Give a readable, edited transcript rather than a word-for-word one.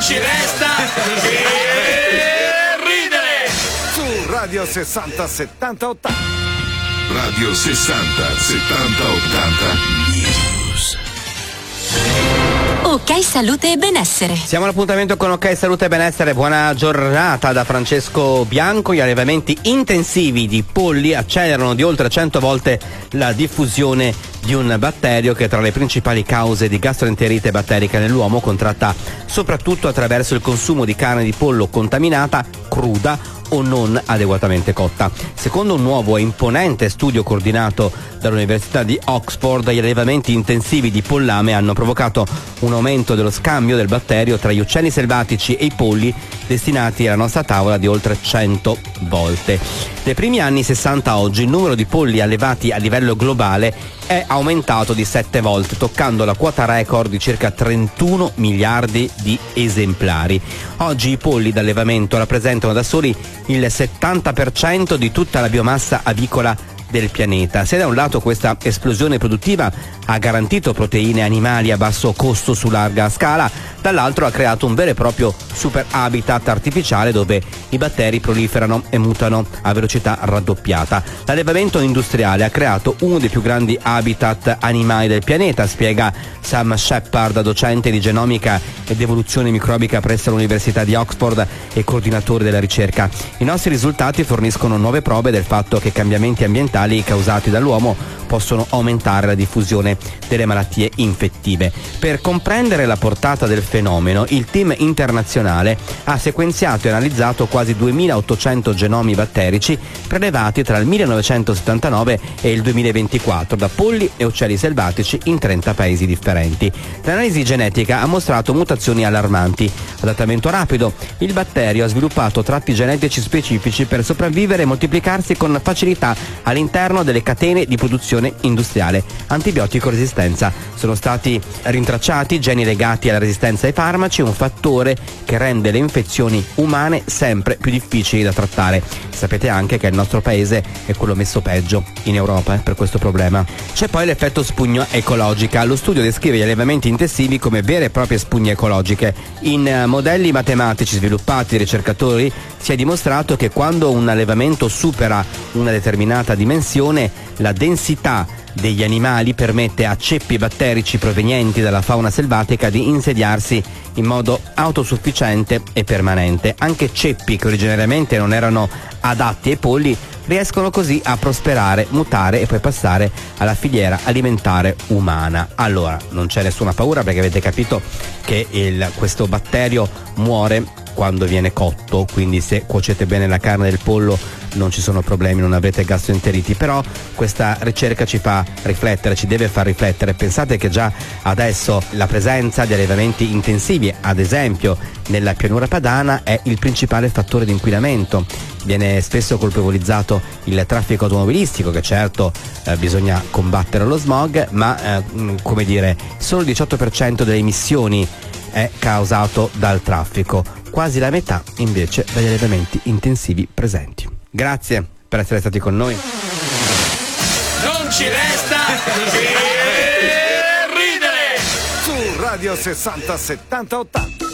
ci resta che ridere. Su Radio 60 70 80. Radio 60 70 80 News. Ok Salute e Benessere. Siamo all'appuntamento con Ok Salute e Benessere. Buona giornata da Francesco Bianco. Gli allevamenti intensivi di polli accelerano di oltre 100 volte la diffusione di un batterio che è tra le principali cause di gastroenterite batterica nell'uomo, contratta soprattutto attraverso il consumo di carne di pollo contaminata, cruda o non adeguatamente cotta. Secondo un nuovo e imponente studio coordinato dall'Università di Oxford, gli allevamenti intensivi di pollame hanno provocato un aumento dello scambio del batterio tra gli uccelli selvatici e i polli destinati alla nostra tavola di oltre 100 volte. Dai primi anni 60 a oggi il numero di polli allevati a livello globale è aumentato di 7 volte, toccando la quota record di circa 31 miliardi di esemplari. Oggi i polli d'allevamento rappresentano da soli il 70% di tutta la biomassa avicola del pianeta. Se da un lato questa esplosione produttiva ha garantito proteine animali a basso costo su larga scala, dall'altro ha creato un vero e proprio super habitat artificiale dove i batteri proliferano e mutano a velocità raddoppiata. L'allevamento industriale ha creato uno dei più grandi habitat animali del pianeta, spiega Sam Shepard, docente di genomica ed evoluzione microbica presso l'Università di Oxford e coordinatore della ricerca. I nostri risultati forniscono nuove prove del fatto che cambiamenti ambientali causati dall'uomo possono aumentare la diffusione delle malattie infettive. Per comprendere la portata del fenomeno, il team internazionale ha sequenziato e analizzato quasi 2800 genomi batterici prelevati tra il 1979 e il 2024 da polli e uccelli selvatici in 30 paesi differenti. L'analisi genetica ha mostrato mutazioni allarmanti. Adattamento rapido. Il batterio ha sviluppato tratti genetici specifici per sopravvivere e moltiplicarsi con facilità all'interno delle catene di produzione industriale. Antibiotico resistenza. Sono stati rintracciati geni legati alla resistenza ai farmaci, un fattore che rende le infezioni umane sempre più difficili da trattare. Sapete anche che il nostro paese è quello messo peggio in Europa per questo problema. C'è poi l'effetto spugna ecologica. Lo studio descrive gli allevamenti intensivi come vere e proprie spugne ecologiche. In modelli matematici sviluppati dai ricercatori si è dimostrato che quando un allevamento supera una determinata dimensione, la densità degli animali permette a ceppi batterici provenienti dalla fauna selvatica di insediarsi in modo autosufficiente e permanente. Anche ceppi che originariamente non erano adatti ai polli riescono così a prosperare, mutare e poi passare alla filiera alimentare umana. Allora, non c'è nessuna paura perché avete capito che questo batterio muore quando viene cotto, quindi se cuocete bene la carne del pollo non ci sono problemi, non avrete gastroenteriti. Però questa ricerca ci fa riflettere, ci deve far riflettere. Pensate che già adesso la presenza di allevamenti intensivi, ad esempio nella pianura padana, è il principale fattore di inquinamento. Viene spesso colpevolizzato il traffico automobilistico, che certo bisogna combattere lo smog, ma come dire, solo il 18% delle emissioni è causato dal traffico, quasi la metà invece dagli allevamenti intensivi presenti. Grazie per essere stati con noi. Non ci resta che ridere. Su Radio 60 70 80.